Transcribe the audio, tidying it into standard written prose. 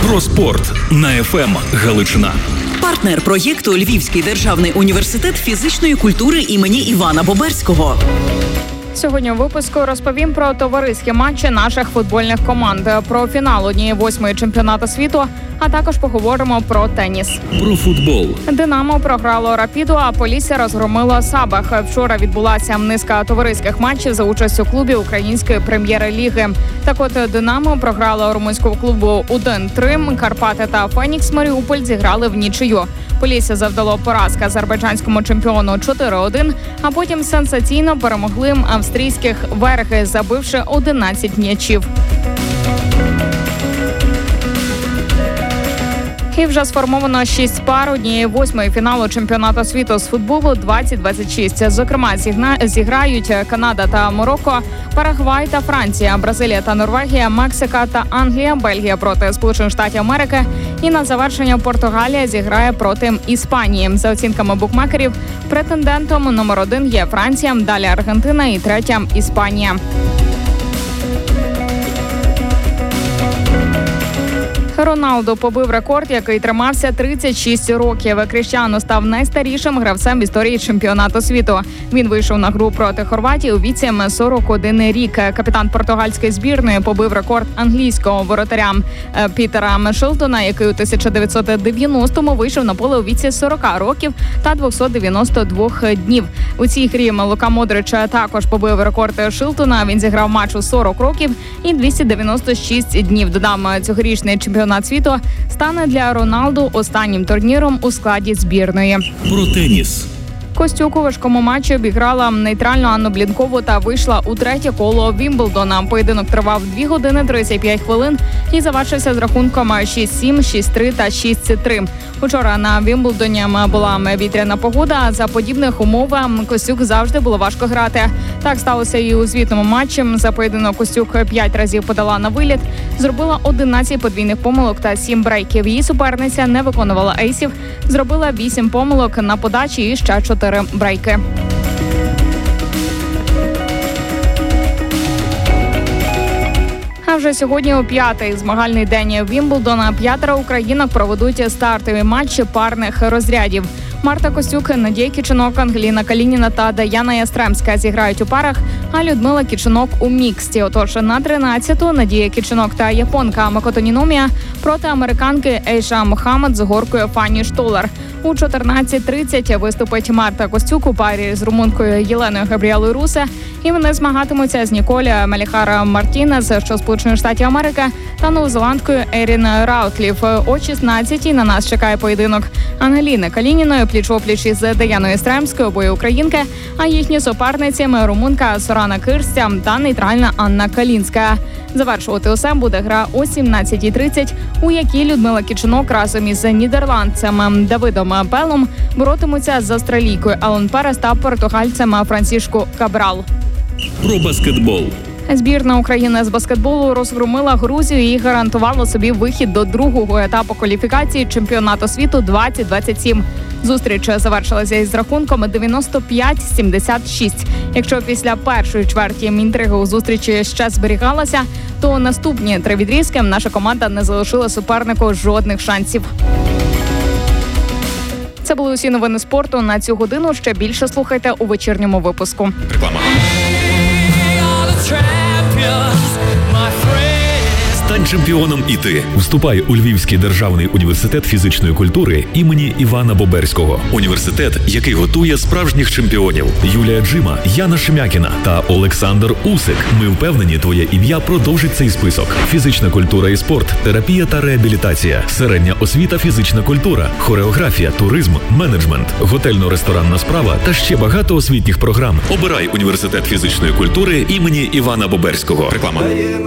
Про спорт на ФМ Галичина. Партнер проєкту Львівський державний університет фізичної культури імені Івана Боберського. Сьогодні у випуску розповім про товариські матчі наших футбольних команд, про фінал 1/8 чемпіонату світу, а також поговоримо про теніс. Про футбол. «Динамо» програло «Рапіду», а «Полісся» розгромило «Сабах». Вчора відбулася низка товариських матчів за участю клубів Української прем'єр-ліги. Так от «Динамо» програло румунському клубу 1-3, «Карпати» та «Фенікс» Маріуполь зіграли в нічию. «Полісся» завдало поразки азербайджанському чемпіону 4-1, а потім сенсаційно перемогли австрійських «Верги», забивши 11 м'ячів. І вже сформовано 6 пар 1/8 фіналу чемпіонату світу з футболу 2026. Зокрема, зіграють Канада та Марокко, Парагвай та Франція, Бразилія та Норвегія, Мексика та Англія, Бельгія проти Сполучених Штатів Америки. І на завершення Португалія зіграє проти Іспанії. За оцінками букмекерів, претендентом номер 1 є Франція, далі Аргентина і третя – Іспанія. Роналду побив рекорд, який тримався 36 років. Кріштіану став найстарішим гравцем в історії чемпіонату світу. Він вийшов на гру проти Хорватії у віці 41 рік. Капітан португальської збірної побив рекорд англійського воротаря Пітера Шилтона, який у 1990-му вийшов на поле у віці 40 років та 292 днів. У цій грі Лука Модрич також побив рекорд Шилтона. Він зіграв матч у 40 років і 296 днів. Додам, цьогорічний чемпіонат світу стане для Роналду останнім турніром у складі збірної. Про теніс. Костюк у важкому матчі обіграла нейтральну Анну Блінкову та вийшла у третє коло Вімблдона. Поєдинок тривав 2 години 35 хвилин і завершився з рахунком 6-7, 6-3 та 6-3. Учора на Вімблдоні була вітряна погода. За подібних умов Костюк завжди було важко грати. Так сталося і у звітному матчі. За поєдинок Костюк 5 разів подала на виліт, зробила 11 подвійних помилок та 7 брейків. Її суперниця не виконувала ейсів, зробила 8 помилок на подачі і ще 4 брейки. А вже сьогодні у 5-й змагальний день Вімблдона 5 українок проведуть стартові матчі парних розрядів. Марта Костюк, Надія Кічинок, Ангеліна Калініна та Даяна Ястремська зіграють у парах, а Людмила Кічинок у міксті. Отож, на 13-ту Надія Кічинок та японка Макото Ніномія проти американки Ейша Мохаммед з угоркою Фанні Штолар. У 14:30 виступить Марта Костюк у парі з румункою Єленою Габріелою Русе, і вони змагатимуться з Ніколі Меліхара Мартінес, що Сполучених Штатів Америки, та новозеландкою Ерін Раутлів. О 16-й на нас чекає поєдинок Ангеліни Калініної пліч-опліч із Даяною Ястремською, обоє українки, а їхні суперниці – румунка Сорана Кирстя та нейтральна Анна Калінська. Завершувати усе буде гра о 17:30, у якій Людмила Кічинок разом із нідерландцем Давидом Белом боротимуться з австралійкою Елен Перес та португальцем Франсішко Кабрал. Про баскетбол. Збірна України з баскетболу розгромила Грузію і гарантувала собі вихід до другого етапу кваліфікації чемпіонату світу 2027. Зустріч завершилася із рахунком 95-76. Якщо після першої чверті інтрига у зустрічі ще зберігалася, то наступні 3 відрізки наша команда не залишила супернику жодних шансів. Це були усі новини спорту на цю годину. Ще більше слухайте у вечірньому випуску. Реклама. Стань чемпіоном і ти. Вступай у Львівський державний університет фізичної культури імені Івана Боберського. Університет, який готує справжніх чемпіонів. Юлія Джима, Яна Шемякіна та Олександр Усик. Ми впевнені, твоє ім'я продовжить цей список. Фізична культура і спорт, терапія та реабілітація, середня освіта, фізична культура, хореографія, туризм, менеджмент, готельно-ресторанна справа та ще багато освітніх програм. Обирай університет фізичної культури імені Івана Боберського. Реклама.